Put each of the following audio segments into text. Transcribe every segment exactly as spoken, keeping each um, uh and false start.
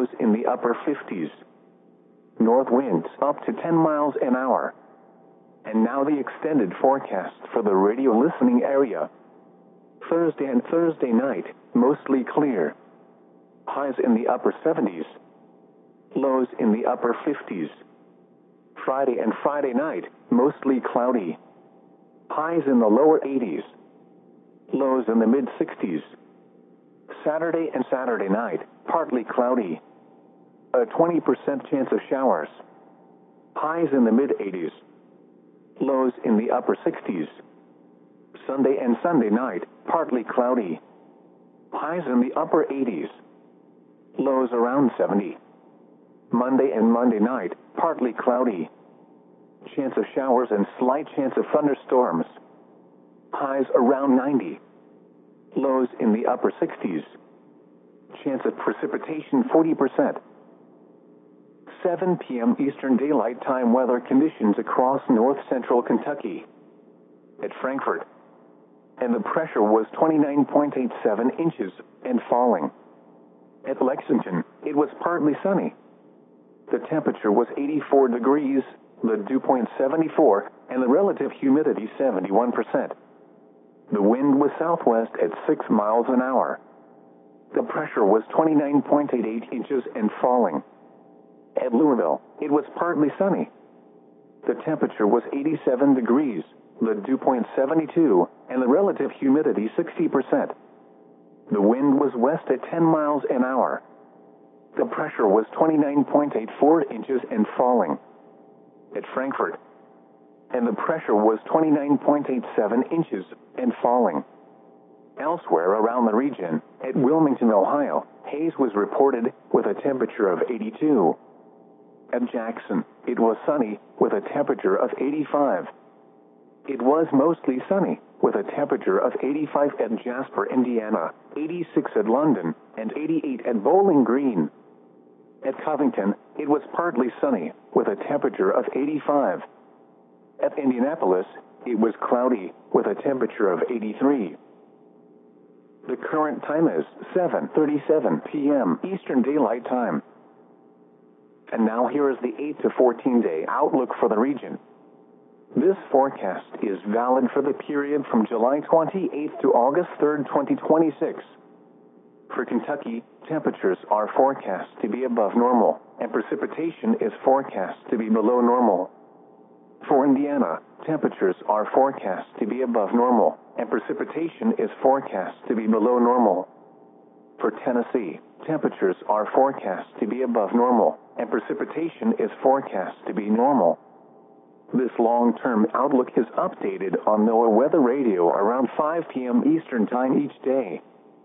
lows in the upper fifties. North winds up to ten miles an hour. And now the extended forecast for the radio listening area. Thursday and Thursday night, mostly clear. Highs in the upper seventies. Lows in the upper fifties. Friday and Friday night, mostly cloudy. Highs in the lower eighties. Lows in the mid sixties. Saturday and Saturday night, partly cloudy. A twenty percent chance of showers. Highs in the mid eighties. Lows in the upper sixties. Sunday and Sunday night, partly cloudy. Highs in the upper eighties. Lows around seventy. Monday and Monday night, partly cloudy. Chance of showers and slight chance of thunderstorms. Highs around ninety. Lows in the upper sixties. Chance of precipitation forty percent. seven p m Eastern Daylight Time weather conditions across north central Kentucky. At Frankfort. And the pressure was twenty-nine point eight seven inches and falling. At Lexington, it was partly sunny. The temperature was eighty-four degrees, the dew point seventy-four, and the relative humidity seventy-one percent. The wind was southwest at six miles an hour. The pressure was twenty-nine point eight eight inches and falling. At Louisville, it was partly sunny. The temperature was eighty-seven degrees, the dew point seventy-two, and the relative humidity sixty percent. The wind was west at ten miles an hour. The pressure was twenty-nine point eight four inches and falling. At Frankfort. And the pressure was twenty-nine point eight seven inches and falling. Elsewhere around the region, at Wilmington, Ohio, haze was reported with a temperature of eighty-two. At Jackson, it was sunny with a temperature of eighty-five. It was mostly sunny with a temperature of eighty-five at Jasper, Indiana, eighty-six at London, and eighty-eight at Bowling Green. At Covington, it was partly sunny with a temperature of eighty-five. At Indianapolis, it was cloudy with a temperature of eighty-three. The current time is seven thirty-seven p m Eastern Daylight Time. And now here is the eight to fourteen day outlook for the region. This forecast is valid for the period from July twenty-eighth to August third, twenty twenty-six. For Kentucky, temperatures are forecast to be above normal, and precipitation is forecast to be below normal. For Indiana, temperatures are forecast to be above normal, and precipitation is forecast to be below normal. For Tennessee, temperatures are forecast to be above normal, and precipitation is forecast to be normal. This long-term outlook is updated on NOAA Weather Radio around five p m Eastern Time each day.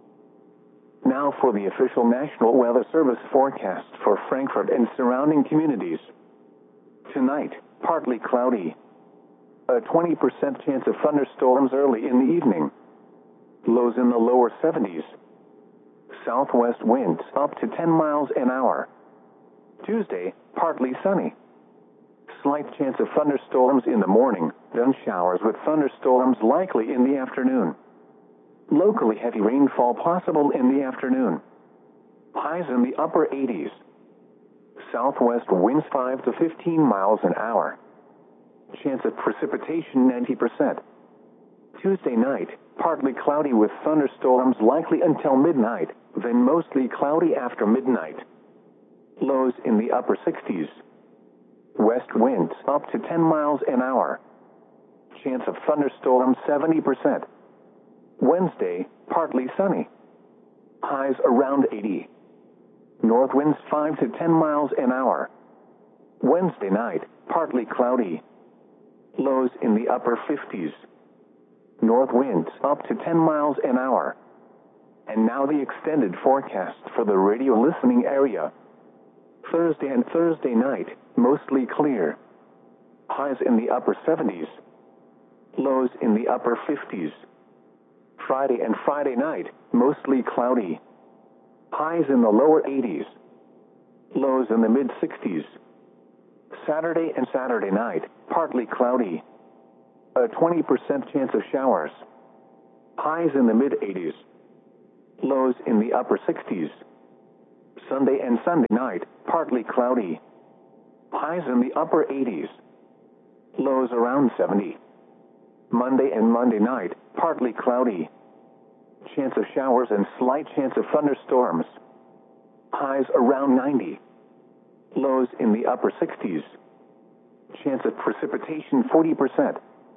Now for the official National Weather Service forecast for Frankfort and surrounding communities. Tonight, partly cloudy. A twenty percent chance of thunderstorms early in the evening. Lows in the lower seventies. Southwest winds up to ten miles an hour. Tuesday, partly sunny. Slight chance of thunderstorms in the morning, then showers with thunderstorms likely in the afternoon. Locally heavy rainfall possible in the afternoon. Highs in the upper eighties. Southwest winds five to fifteen miles an hour. Chance of precipitation ninety percent. Tuesday night, partly cloudy with thunderstorms likely until midnight, then mostly cloudy after midnight. Lows in the upper sixties. West winds up to ten miles an hour. Chance of thunderstorms seventy percent. Wednesday, partly sunny. Highs around eighty. North winds five to ten miles an hour. Wednesday night, partly cloudy. Lows in the upper fifties. North winds up to ten miles an hour. And now the extended forecast for the radio listening area. Thursday and Thursday night, mostly clear. Highs in the upper seventies. Lows in the upper fifties. Friday and Friday night, mostly cloudy. Highs in the lower eighties. Lows in the mid sixties. Saturday and Saturday night, partly cloudy. A twenty percent chance of showers. Highs in the mid eighties. Lows in the upper sixties. Sunday and Sunday night, partly cloudy. Highs in the upper eighties. Lows around seventy. Monday and Monday night, partly cloudy. Chance of showers and slight chance of thunderstorms. Highs around ninety. Lows in the upper sixties. Chance of precipitation forty percent.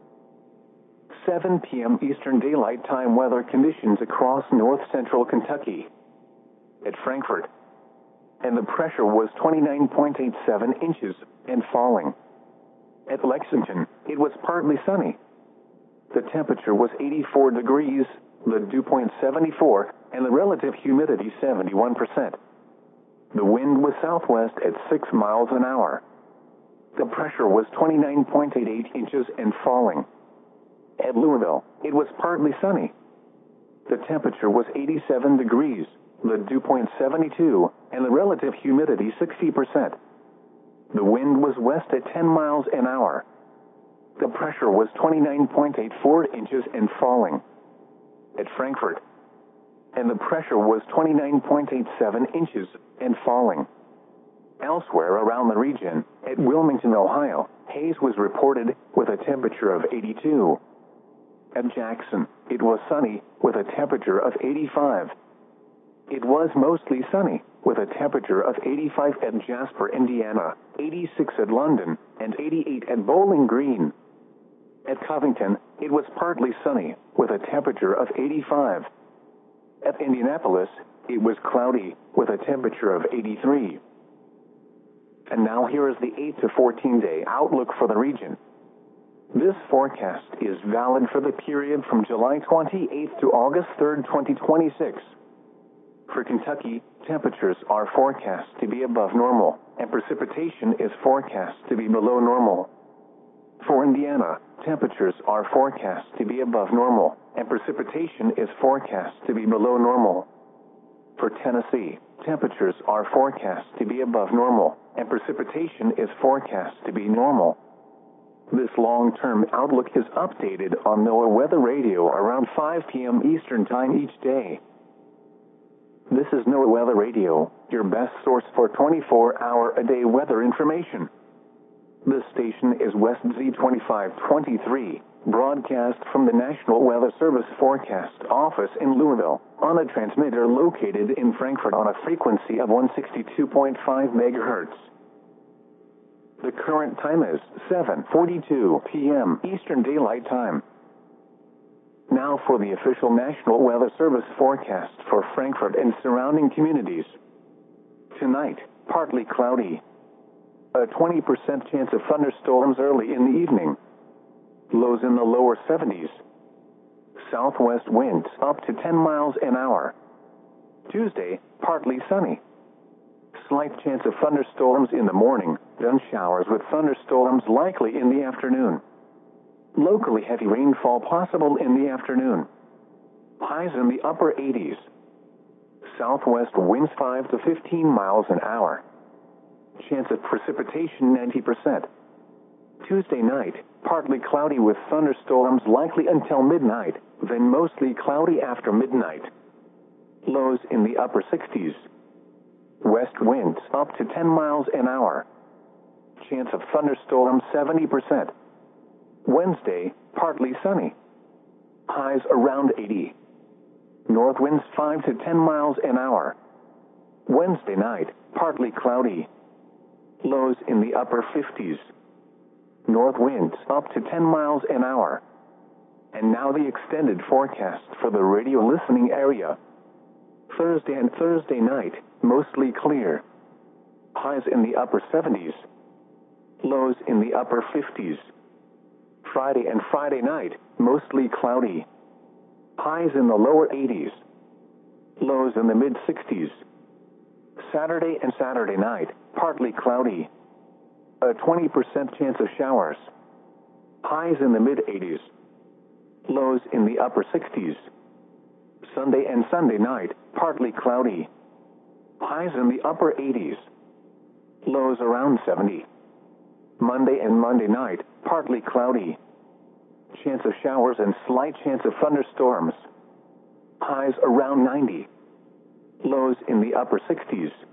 seven p m Eastern Daylight Time weather conditions across north-central Kentucky. At Frankfort, and the pressure was twenty-nine point eight seven inches and falling. At Lexington, it was partly sunny. The temperature was eighty-four degrees, the dew point seventy-four, and the relative humidity seventy-one percent. The wind was southwest at six miles an hour. The pressure was twenty-nine point eight eight inches and falling. At Louisville, it was partly sunny. The temperature was eighty-seven degrees, the dew point seventy-two, and the relative humidity sixty percent. The wind was west at ten miles an hour. The pressure was twenty-nine point eight four inches and falling. At Frankfort, and the pressure was twenty-nine point eight seven inches and falling. Elsewhere around the region, at Wilmington, Ohio, haze was reported with a temperature of eighty-two. At Jackson, it was sunny with a temperature of eighty-five. It was mostly sunny with a temperature of eighty-five at Jasper, Indiana, eighty-six at London, and eighty-eight at Bowling Green. At Covington, it was partly sunny with a temperature of eighty-five. At Indianapolis, it was cloudy with a temperature of eighty-three. And now here is the eight to fourteen day outlook for the region. This forecast is valid for the period from July twenty-eighth to August third, twenty twenty-six. For Kentucky, temperatures are forecast to be above normal, and precipitation is forecast to be below normal. For Indiana, temperatures are forecast to be above normal, and precipitation is forecast to be below normal. For Tennessee, temperatures are forecast to be above normal, and precipitation is forecast to be normal. This long-term outlook is updated on NOAA Weather Radio around five p m Eastern Time each day. This is NOAA Weather Radio, your best source for twenty-four hour a day weather information. This station is West Z twenty-five twenty-three, broadcast from the National Weather Service Forecast Office in Louisville, on a transmitter located in Frankfort on a frequency of one sixty-two point five megahertz. The current time is seven forty-two p m Eastern Daylight Time. Now for the official National Weather Service forecast for Frankfort and surrounding communities. Tonight, partly cloudy. A twenty percent chance of thunderstorms early in the evening. Lows in the lower seventies. Southwest winds up to ten miles an hour. Tuesday, partly sunny. Slight chance of thunderstorms in the morning, then showers with thunderstorms likely in the afternoon. Locally heavy rainfall possible in the afternoon. Highs in the upper eighties. Southwest winds five to fifteen miles an hour. Chance of precipitation ninety percent. Tuesday night, partly cloudy with thunderstorms likely until midnight, then mostly cloudy after midnight. Lows in the upper sixties. West winds up to ten miles an hour. Chance of thunderstorms seventy percent. Wednesday, partly sunny. Highs around eighty. North winds five to ten miles an hour. Wednesday night, partly cloudy. Lows in the upper fifties. North winds up to ten miles an hour. And now the extended forecast for the radio listening area. Thursday and Thursday night, mostly clear. Highs in the upper seventies. Lows in the upper fifties. Friday and Friday night, mostly cloudy. Highs in the lower eighties. Lows in the mid sixties. Saturday and Saturday night, partly cloudy. A twenty percent chance of showers. Highs in the mid eighties. Lows in the upper sixties. Sunday and Sunday night, partly cloudy. Highs in the upper eighties. Lows around seventy. Monday and Monday night, partly cloudy. Chance of showers and slight chance of thunderstorms. Highs around ninety. Lows in the upper sixties.